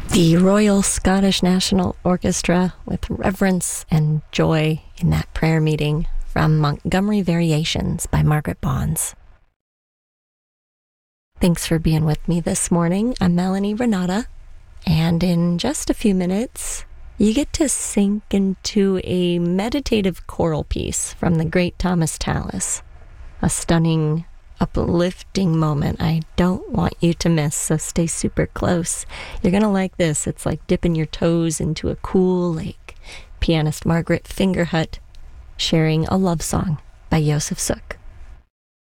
The Royal Scottish National Orchestra with reverence and joy in that prayer meeting from Montgomery Variations by Margaret Bonds. Thanks for being with me this morning. I'm Melanie Renata, and in just a few minutes, you get to sink into a meditative choral piece from the great Thomas Tallis. A stunning, uplifting moment I don't want you to miss, so stay super close. You're gonna like this. It's like dipping your toes into a cool lake. Pianist Margaret Fingerhut sharing a love song by Josef Suk.